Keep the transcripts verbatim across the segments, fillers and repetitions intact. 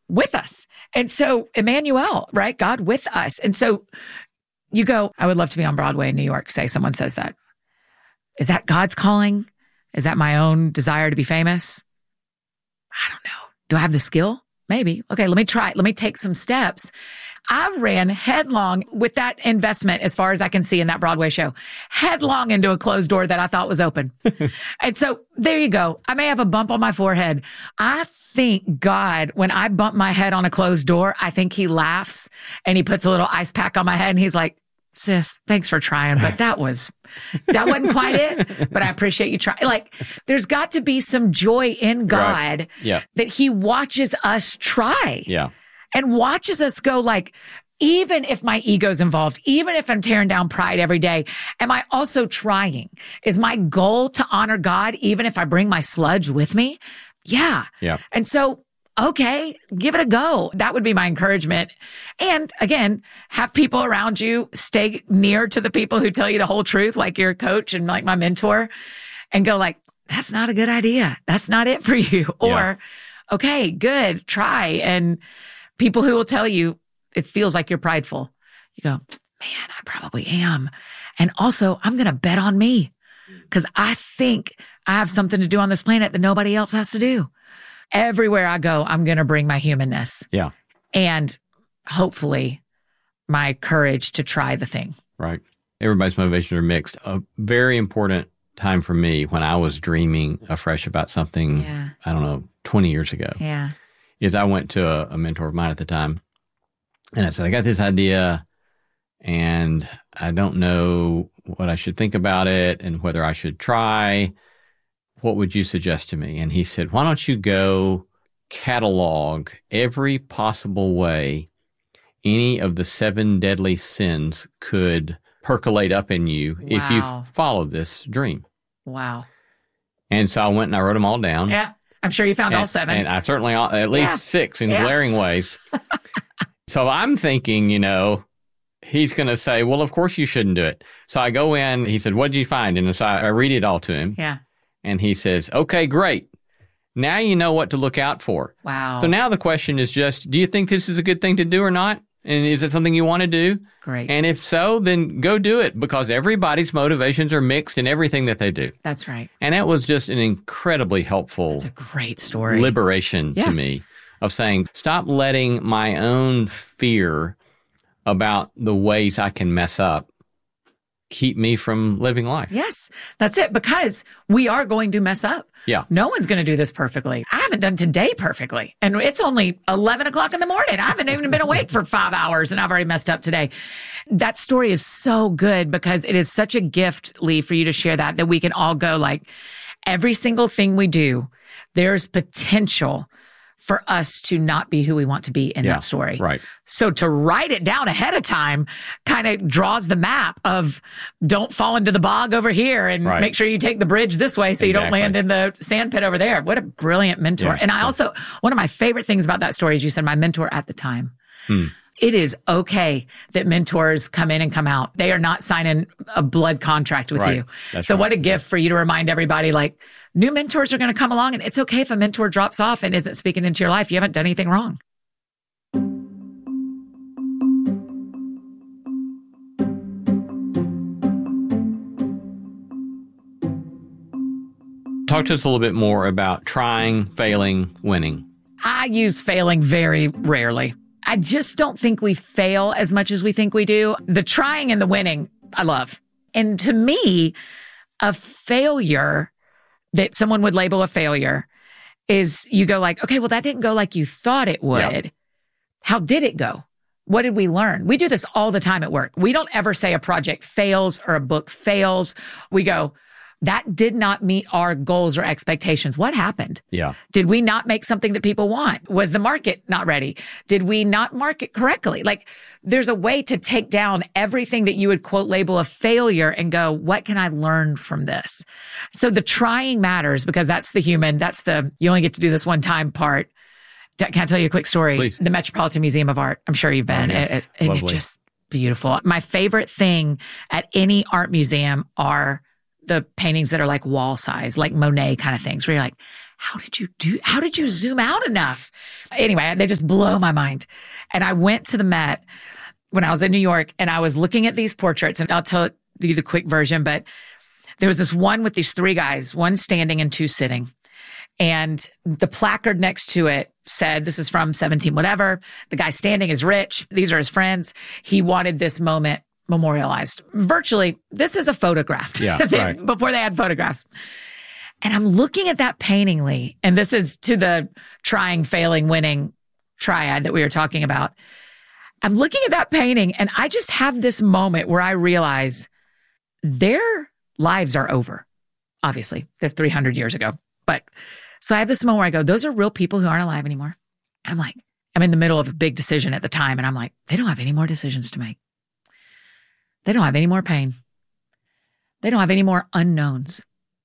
with us. And so Emmanuel, right? God with us. And so you go, I would love to be on Broadway in New York, say someone says that. Is that God's calling? Is that my own desire to be famous? I don't know. Do I have the skill? Maybe. Okay, let me try it. Let me take some steps. I ran headlong with that investment, as far as I can see in that Broadway show, headlong into a closed door that I thought was open. And so there you go. I may have a bump on my forehead. I think God, when I bump my head on a closed door, I think he laughs and he puts a little ice pack on my head and he's like, sis, thanks for trying, but that was, that wasn't quite it, but I appreciate you trying. Like, there's got to be some joy in God right. yeah. that he watches us try. Yeah. And watches us go like, even if my ego's involved, even if I'm tearing down pride every day, am I also trying? Is my goal to honor God, even if I bring my sludge with me? Yeah. Yeah. And so, okay, give it a go. That would be my encouragement. And again, have people around you, stay near to the people who tell you the whole truth, like your coach and like my mentor, and go like, that's not a good idea. That's not it for you. Or, yeah. okay, good, try. And people who will tell you it feels like you're prideful. You go, man, I probably am. And also, I'm going to bet on me because I think I have something to do on this planet that nobody else has to do. Everywhere I go, I'm going to bring my humanness. Yeah. And hopefully my courage to try the thing. Right. Everybody's motivations are mixed. A very important time for me when I was dreaming afresh about something, yeah. I don't know, twenty years ago. Yeah. Is I went to a, a mentor of mine at the time and I said, I got this idea and I don't know what I should think about it and whether I should try. What would you suggest to me? And he said, why don't you go catalog every possible way any of the seven deadly sins could percolate up in you wow. if you followed this dream. Wow. And so I went and I wrote them all down. Yeah. I'm sure you found and, all seven. And I've certainly all, at least yeah. six in yeah. glaring ways. So I'm thinking, you know, he's going to say, well, of course you shouldn't do it. So I go in, he said, what did you find? And so I, I read it all to him. Yeah. And he says, okay, great. Now you know what to look out for. Wow. So now the question is just, do you think this is a good thing to do or not? And is it something you want to do? Great. And if so, then go do it because everybody's motivations are mixed in everything that they do. That's right. And it was just an incredibly helpful It's a great story. liberation yes. to me of saying, stop letting my own fear about the ways I can mess up keep me from living life. Yes, that's it. Because we are going to mess up. Yeah. No one's going to do this perfectly. I haven't done today perfectly. And it's only eleven o'clock in the morning. I haven't even been awake for five hours and I've already messed up today. That story is so good because it is such a gift, Lee, for you to share that, that we can all go like, every single thing we do, there's potential for us to not be who we want to be in yeah, that story. Right. So to write it down ahead of time kind of draws the map of don't fall into the bog over here and right. make sure you take the bridge this way so exactly. you don't land in the sand pit over there. What a brilliant mentor. Yeah, and I yeah. also, one of my favorite things about that story is you said my mentor at the time. Hmm. It is okay that mentors come in and come out. They are not signing a blood contract with right. you. That's so right. what a gift for you to remind everybody, like, new mentors are going to come along, and it's okay if a mentor drops off and isn't speaking into your life. You haven't done anything wrong. Talk to us a little bit more about trying, failing, winning. I use failing very rarely. I just don't think we fail as much as we think we do. The trying and the winning, I love. And to me, a failure that someone would label a failure is you go like, okay, well, that didn't go like you thought it would. Yeah. How did it go? What did we learn? We do this all the time at work. We don't ever say a project fails or a book fails. We go, that did not meet our goals or expectations. What happened? Yeah. Did we not make something that people want? Was the market not ready? Did we not market correctly? Like, there's a way to take down everything that you would quote label a failure and go, what can I learn from this? So the trying matters because that's the human. That's the, you only get to do this one time part. Can I tell you a quick story? Please. The Metropolitan Museum of Art. I'm sure you've been. Oh, yes. it, it, it's just beautiful. My favorite thing at any art museum are the paintings that are like wall size, like Monet kind of things, where you're like, how did you do, how did you zoom out enough? Anyway, they just blow my mind. And I went to the Met when I was in New York and I was looking at these portraits, and I'll tell you the quick version, but there was this one with these three guys, one standing and two sitting. And the placard next to it said, this is from seventeen whatever. The guy standing is rich. These are his friends. He wanted this moment memorialized. Virtually, this is a photograph. Yeah, right. Before they had photographs. And I'm looking at that painting, Lee, and this is to the trying, failing, winning triad that we were talking about. I'm looking at that painting and I just have this moment where I realize their lives are over. Obviously, they're three hundred years ago. But so I have this moment where I go, those are real people who aren't alive anymore. I'm like, I'm in the middle of a big decision at the time. And I'm like, they don't have any more decisions to make. They don't have any more pain. They don't have any more unknowns.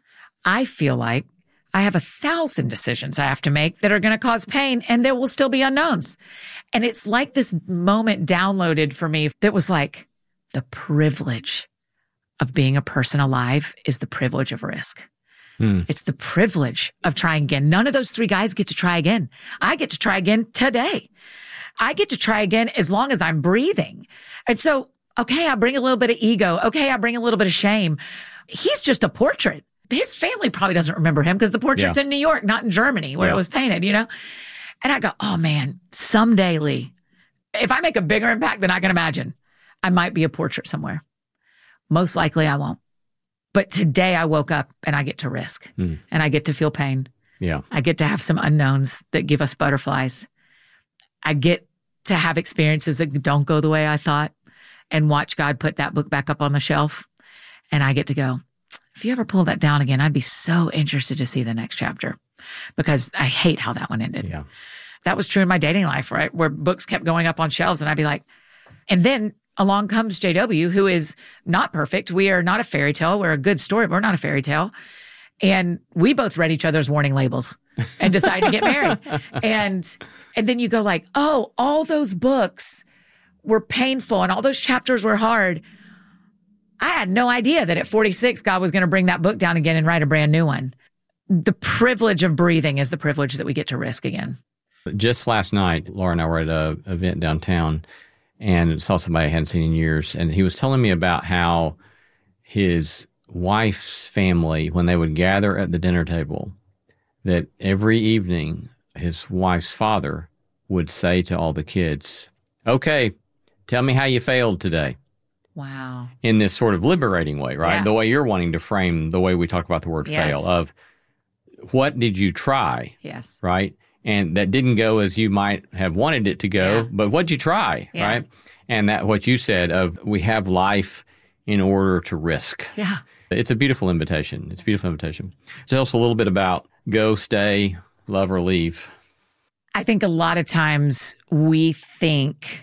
I feel like I have a thousand decisions I have to make that are going to cause pain, and there will still be unknowns. And it's like this moment downloaded for me that was like, the privilege of being a person alive is the privilege of risk. Hmm. It's the privilege of trying again. None of those three guys get to try again. I get to try again today. I get to try again as long as I'm breathing. And so, okay, I bring a little bit of ego. Okay, I bring a little bit of shame. He's just a portrait. His family probably doesn't remember him because the portrait's yeah. in New York, not in Germany where yeah. it was painted, you know? And I go, oh man, someday, Lee, if I make a bigger impact than I can imagine, I might be a portrait somewhere. Most likely I won't. But today I woke up and I get to risk mm. and I get to feel pain. Yeah. I get to have some unknowns that give us butterflies. I get to have experiences that don't go the way I thought and watch God put that book back up on the shelf. And I get to go, if you ever pull that down again, I'd be so interested to see the next chapter because I hate how that one ended. Yeah. That was true in my dating life, right? Where books kept going up on shelves and I'd be like, and then along comes J W, who is not perfect. We are not a fairy tale. We're a good story, but we're not a fairy tale. And we both read each other's warning labels and decided to get married. And, and then you go like, oh, all those books were painful and all those chapters were hard. I had no idea that at forty-six, God was going to bring that book down again and write a brand new one. The privilege of breathing is the privilege that we get to risk again. Just last night, Laura and I were at an event downtown and saw somebody I hadn't seen in years. And he was telling me about how his wife's family, when they would gather at the dinner table, that every evening his wife's father would say to all the kids, okay, tell me how you failed today. Wow. In this sort of liberating way, right? Yeah. The way you're wanting to frame the way we talk about the word yes. fail, of what did you try? Yes. Right? And that didn't go as you might have wanted it to go, yeah. but what'd you try? Yeah. Right? And that what you said of we have life in order to risk. Yeah. It's a beautiful invitation. It's a beautiful invitation. Tell us a little bit about go, stay, love, or leave. I think a lot of times we think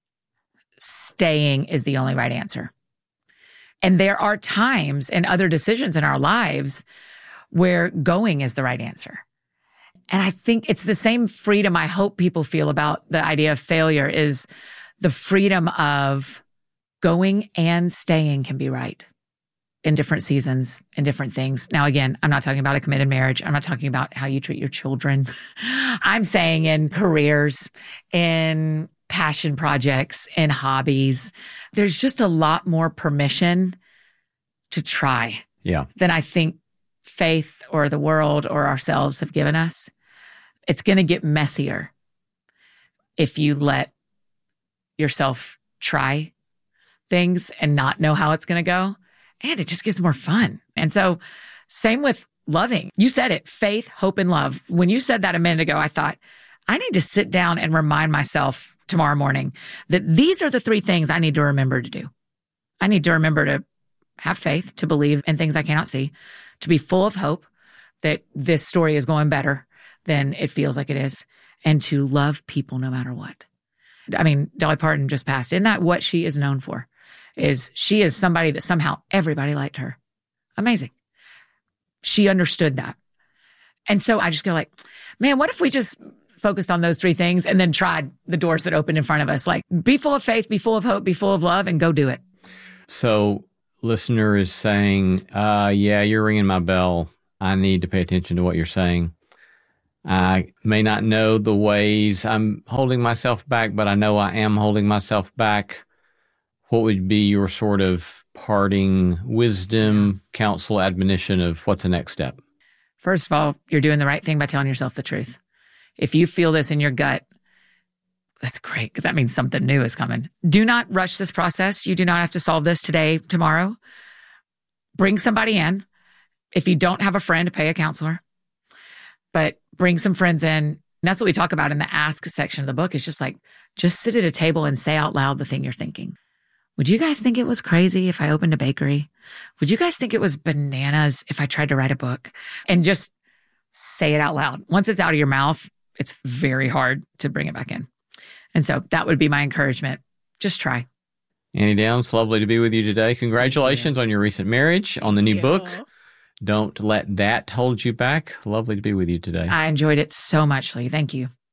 staying is the only right answer. And there are times and other decisions in our lives where going is the right answer. And I think it's the same freedom I hope people feel about the idea of failure is the freedom of going and staying can be right in different seasons, in different things. Now, again, I'm not talking about a committed marriage. I'm not talking about how you treat your children. I'm saying in careers, in passion projects, in hobbies, there's just a lot more permission to try yeah. than I think faith or the world or ourselves have given us. It's going to get messier if you let yourself try things and not know how it's going to go. And it just gets more fun. And so same with loving. You said it, faith, hope, and love. When you said that a minute ago, I thought, I need to sit down and remind myself tomorrow morning that these are the three things I need to remember to do. I need to remember to have faith, to believe in things I cannot see, to be full of hope that this story is going better than it feels like it is, and to love people no matter what. I mean, Dolly Parton just passed. Isn't that what she is known for? Is she is somebody that somehow everybody liked her. Amazing. She understood that. And so I just go like, man, what if we just focused on those three things and then tried the doors that opened in front of us? Like, be full of faith, be full of hope, be full of love, and go do it. So listener is saying, uh, yeah, you're ringing my bell. I need to pay attention to what you're saying. I may not know the ways I'm holding myself back, but I know I am holding myself back. What would be your sort of parting wisdom, counsel, admonition of what's the next step? First of all, you're doing the right thing by telling yourself the truth. If you feel this in your gut, that's great, because that means something new is coming. Do not rush this process. You do not have to solve this today, tomorrow. Bring somebody in. If you don't have a friend, pay a counselor. But bring some friends in. And that's what we talk about in the ask section of the book. It's just like, just sit at a table and say out loud the thing you're thinking. Would you guys think it was crazy if I opened a bakery? Would you guys think it was bananas if I tried to write a book? And just say it out loud. Once it's out of your mouth, it's very hard to bring it back in. And so that would be my encouragement. Just try. Annie Downs, lovely to be with you today. Congratulations you. on your recent marriage, Thank on the new you. book. Don't let that hold you back. Lovely to be with you today. I enjoyed it so much, Lee. Thank you.